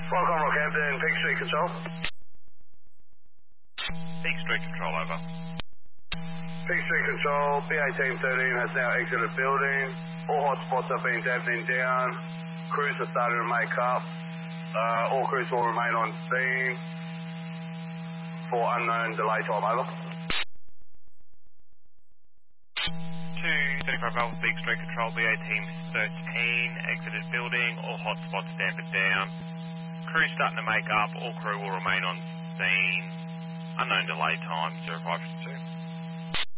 Welcome, Rockhampton, Peak Street Control. Peak Street Control, over. Peak Street Control, BA Team 13 has now exited building. All hotspots have been dampening down. Crews are starting to make up. All crews will remain on scene for unknown delay time, over. 235 Alpha, Peak Street Control, BA Team 13, exited building, all hotspots dampened down. Crew starting to make up, all crew will remain on scene. Unknown delay time, 05